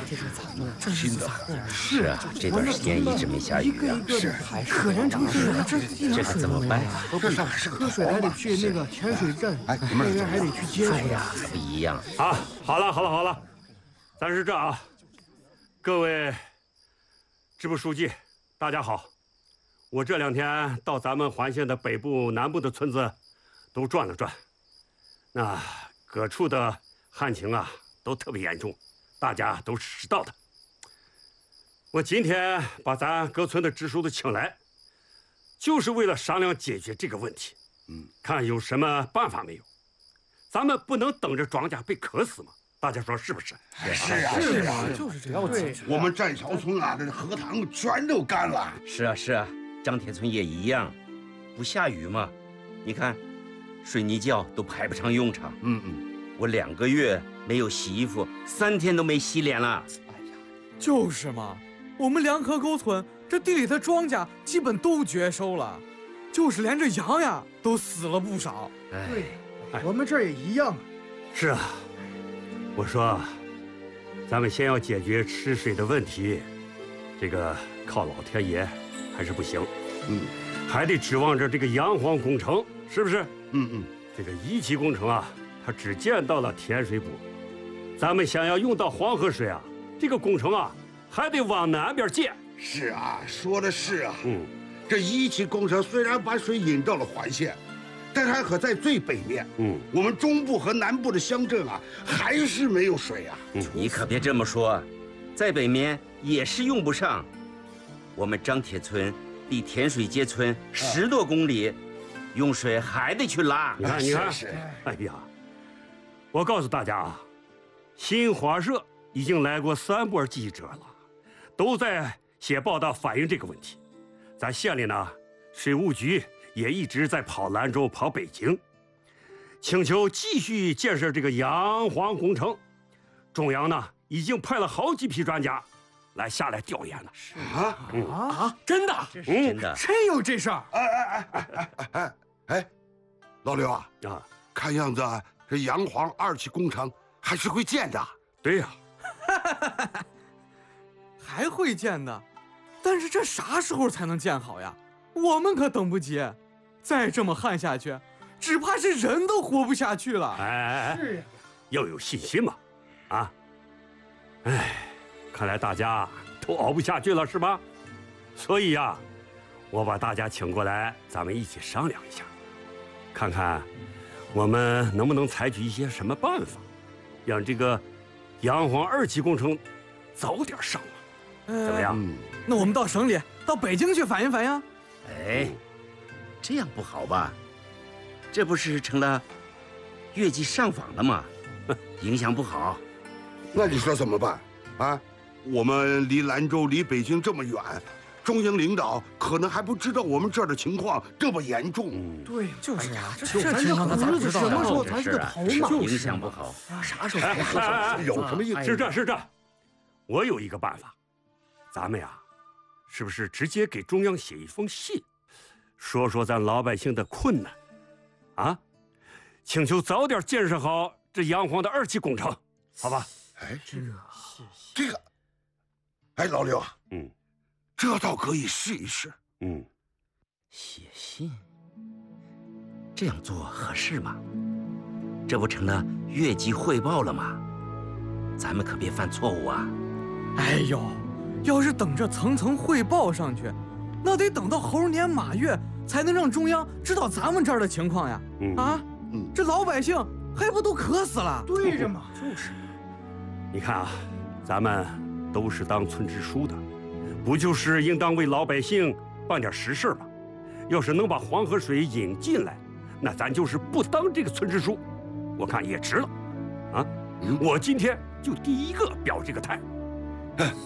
新的是啊，这段时间一直没下雨啊。 是， 可怜成这样， 这可怎么办呀？ 喝水还得去那个甜水镇，那边还得去接水呀。 不一样啊！好了，咱是这啊，各位支部书记，大家好。我这2天到咱们环县的北部、南部的村子都转了转，那各处的旱情啊都特别严重，大家都是知道的。我今天把咱各村的支书都请来，就是为了商量解决这个问题。看有什么办法没有？咱们不能等着庄稼被渴死嘛？大家说是不是？ 是啊， 就是这样。对， 我们寨桥村啊，这荷塘全都干了。 是啊，张铁村也一样，不下雨嘛，你看，水泥窖都派不上用场。我2个月没有洗衣服，3天都没洗脸了。 就是嘛，我们梁河沟村这地里的庄稼基本都绝收了，就是连这羊呀都死了不少。 对， 我们这儿也一样。 是啊，我说，咱们先要解决吃水的问题，这个靠老天爷还是不行。还得指望着这个洋黄工程，是不是？这个1期工程啊，它只建到了甜水部，咱们想要用到黄河水啊，这个工程啊还得往南边建。 是啊，说的是啊。这1期工程虽然把水引到了环县，但它可在最北面。我们中部和南部的乡镇啊，还是没有水啊。 你可别这么说，在北面也是用不上。我们张铁村离甜水街村10多公里，用水还得去拉。 你看，哎呀，我告诉大家啊，新华社已经来过3波记者了，都在写报道反映这个问题。咱县里呢，水务局也一直在跑兰州、跑北京，请求继续建设这个洋黄工程。中央呢，已经派了好几批专家下来调研了。 真的？ 这是真的？ 真有这事儿？ 哎，老刘啊，看样子这洋黄2期工程还是会建的。 对呀， 还会建的，但是这啥时候才能建好呀？我们可等不及，再这么旱下去，只怕是人都活不下去了。 是呀，要有信心嘛，看来大家都熬不下去了，是吧？所以呀，我把大家请过来，咱们一起商量一下，看看我们能不能采取一些什么办法，让这个洋黄2期工程早点上马，怎么样？ 那我们到省里、到北京去反映反映。 哎，这样不好吧？这不是成了越级上访了吗？影响不好。 那你说怎么办啊？我们离兰州、离北京这么远，中央领导可能还不知道我们这儿的情况这么严重。 对，就是啊，这情况他咋知道？什么时候才是个头嘛？ 影响不好， 啥时候才说？ 有什么意思？ 是这，我有一个办法，咱们呀，是不是直接给中央写一封信，说说咱老百姓的困难，请求早点建设好这洋黄的2期工程，好吧？ 这个，老刘啊，这倒可以试一试。 写信，这样做合适吗？这不成了越级汇报了吗？咱们可别犯错误啊！ 哎呦，要是等着层层汇报上去，那得等到猴年马月才能让中央知道咱们这儿的情况呀！这老百姓还不都渴死了？对着嘛，就是。 你看啊，咱们都是当村支书的，不就是应当为老百姓办点实事吗？要是能把黄河水引进来，那咱就是不当这个村支书，我看也值了，我今天就第一个表这个态。